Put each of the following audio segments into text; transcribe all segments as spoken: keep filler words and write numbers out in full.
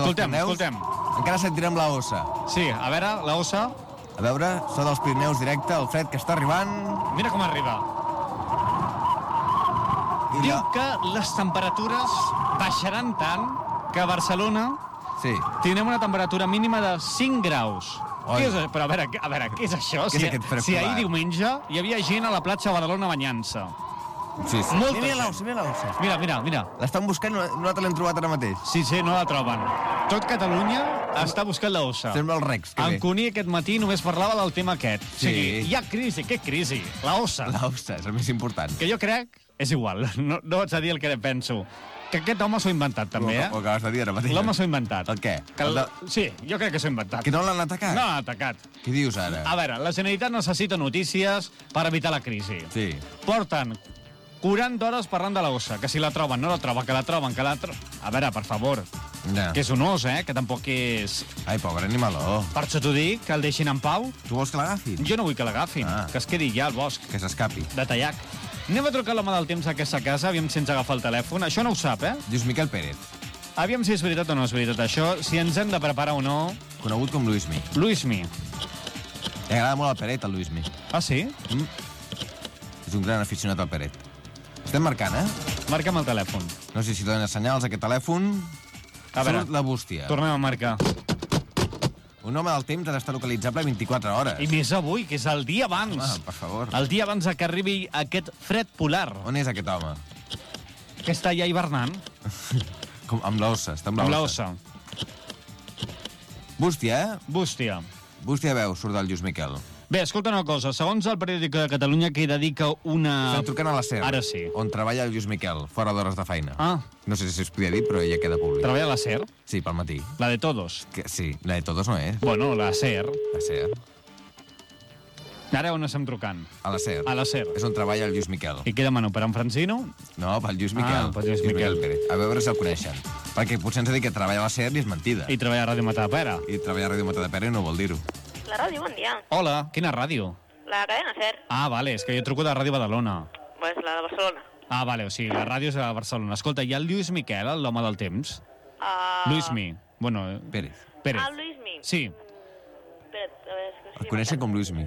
Escoltem, escoltem. Encara sentirem la ossa. Sí, a veure, la ossa. A veure, so dels Pirineus directe, el fred que està arribant. Mira com arriba. I Diu ja... que les temperatures baixaran tant que a Barcelona Sí. tindrem una temperatura mínima de cinc graus. Què és, però a veure, a veure, què és això? Què és si, aquest fred si ahir polar? diumenge hi havia gent a la platja de Badalona banyant-se. Sí, sí. Molta Mira gent. l'ossa, mira l'ossa. Mira, mira, mira. L'estan buscant, no- nosaltres l'hem trobat ara mateix. Sí, sí, no la troben. Tot Catalunya està buscant la ossa. Sembla el Rex, que En bé. Cuní aquest matí només parlava del tema aquest. O sigui, Sí. hi ha crisi. Què crisi? La ossa. La ossa és el més important. Que jo crec... És igual, no, no vaig a dir el que penso. Que aquest home s'ho ha inventat, també, Ho, eh? ho acabes de dir ara mateix. L'home s'ho ha inventat. El què? Que el... El Sí, jo crec que s'ho ha inventat. Que no l'han atacat? No l'ha atacat. Què dius ara? A veure, la Generalitat necessita notícies per evitar la crisi. Sí. Porten quaranta hores parlant de la ossa, que si la troben, no la troben, que la troben, que la troben... A veure, per favor, Ja. que és un os, eh? Que tampoc és... Ai, pobre animaló. Per això t'ho dic, que el deixin en pau. Tu vols que l'agafin? Jo no vull que l'agafin, Ah. que es quedi ja al bosc, Que s'escapi. de Tallac. Anem a trucar a l'home del temps a aquesta casa, aviam si ens agafa el telèfon. Això no ho sap, eh? Lluís Miquel Pérez, Aviam si és veritat o no és veritat això, si ens hem de preparar o no. conegut com Luismi. Luismi. Li agrada molt el Peret, el Luismi. Ah, sí? Mm. És un gran aficionat al Peret. Estem marcant, eh? Marca'm el telèfon. No sé si donen senyals a aquest telèfon. A veure, Surt la bústia. tornem a marcar. Un home del temps ha d'estar localitzable vint-i-quatre hores. I més avui, que és el dia abans. Home, per favor. El dia abans que arribi aquest fred polar, On és aquest home? que està ja hivernant, Com, amb l'ossa, està amb amb l'ossa. l'ossa. Bústia, eh? Bústia. Bústia veu, surt del Lluís Miquel. Bé, escolta una cosa. Segons el periòdic de Catalunya, que hi dedica una... Estem trucant a la SER. Ara sí. On treballa el Lluís Miquel, fora d'hores de feina. Ah, No sé si es podia dir, però ja queda públic. treballa a la SER, Sí, pel matí. la de todos. Que, sí, la de todos no és. Bueno, la SER. La SER. Ara on estem trucant? A la SER. A la SER. És on treballa el Lluís Miquel. I què demano, per en Francino? No, pel Lluís Miquel. Ah, pel Lluís Miquel. Pérez. A veure si el coneixen. Perquè potser ens ha dit que treballa a la SER i és mentida. I treballa a Ràdio Matadepera. I treballa a Ràdio Matadepera i no vol dir-ho. La ràdio, bon dia. Hola, quina ràdio? La cadena SER, Ah, vale, és que jo truco de Ràdio Badalona. pues la de Barcelona. Ah, vale, o sigui, la ràdio és a Barcelona. Escolta, hi ha el Lluís Miquel, l'home del temps? Uh... Luismi. Bueno, eh, Pérez. Pérez. Ah, Luismi. Sí. Espera't, a veure... és que El sí, coneixen com Luismi.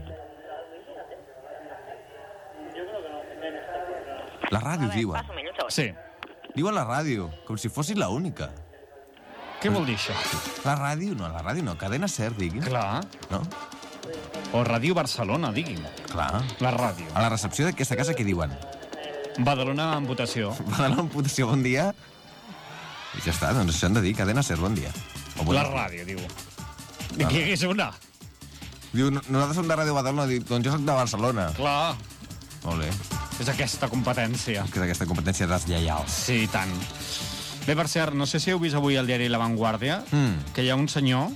La ràdio, A veure, diuen. passa-me'l, un segon. Sí. Diuen la ràdio, com si fossin la única. Què vol dir això? La ràdio, no, la ràdio no, cadena SER, diguin. Clar. No? O Ràdio Barcelona, digui'm. Clar. La ràdio. A la recepció d'aquesta casa què diuen? Badalona en votació. Va donar una puntuació, bon dia. I ja està, doncs això han de dir, cadena SER, bon dia. O bon La dia. ràdio, diu. I qui és una? Diu, "No- nosaltres som de Ràdio Badalona, diu, doncs jo soc de Barcelona. Clar. Molt bé, És aquesta competència. que és aquesta competència deslleial. Sí, i tant. Bé, per cert, no sé si heu vist avui al diari La Vanguardia Mm. que hi ha un senyor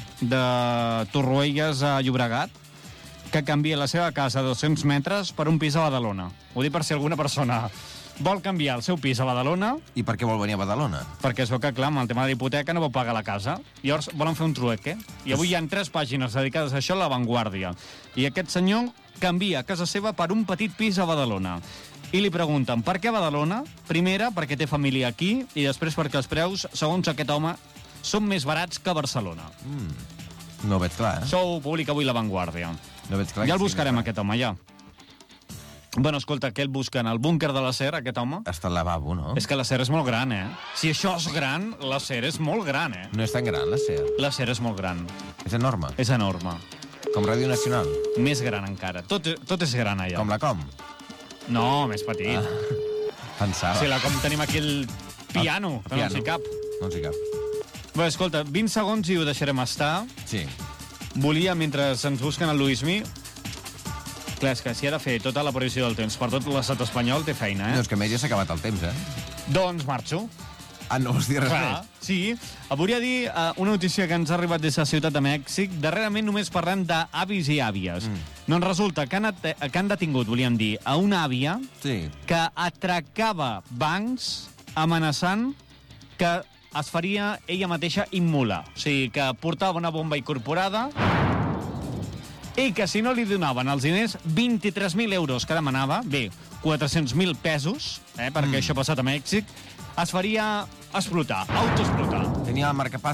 de Torroelles a Llobregat que canvia la seva casa a dos-cents metres per un pis a Badalona. Ho dic per si alguna persona vol canviar el seu pis a Badalona, I per què vol venir a Badalona? perquè es veu que, clar, amb el tema de la hipoteca no pot pagar la casa. Llavors volen fer un trueque. I avui hi ha tres pàgines dedicades a això a La Vanguardia. I aquest senyor canvia casa seva per un petit pis a Badalona. I li pregunten per què Badalona? Primera, perquè té família aquí, i després perquè els preus, segons aquest home, són més barats que Barcelona. Mm. No ho veig clar, eh? Això ho publica avui La Vanguardia. No veig clar Ja que el sigui buscarem, clar. aquest home, ja. Bueno, escolta, què el busca en el búnquer de la SER, aquest home? Està al lavabo, no? És que la SER és molt gran, eh? Si això és gran, la SER és molt gran, eh? No és tan gran, la SER. La SER és molt gran. És enorme. És enorme. Com Ràdio Nacional. Més gran encara. Tot, tot és gran allà. Com la Com. No, més petit. Ah. Pensava. Sí, la com tenim aquí el piano, El que no piano. ens hi cap. No ens hi cap. Bé, escolta, vint segons i ho deixarem estar. Sí. Volia, mentre ens busquen el Luismi... Clar, és que si ha de fer tota la previsió del temps per tot l'estat espanyol, té feina, eh? No, és que a més ja s'ha acabat el temps, eh? Doncs marxo. Ah, no vols dir res Clar, més? sí. Volia dir uh, una notícia que ens ha arribat des de Ciutat de Mèxic. Darrerament només parlem d'avis i àvies. Mm. Doncs resulta que han, at- que han detingut, volíem dir, a una àvia Sí. que atracava bancs amenaçant que es faria ella mateixa immula. O sigui, que portava una bomba incorporada i que si no li donaven els diners, vint-i-tres mil euros que demanava, bé, quatre-cents mil pesos, eh, perquè mm. això ha passat a Mèxic, es faria explotar, autoexplotar. Tenia el marcapàs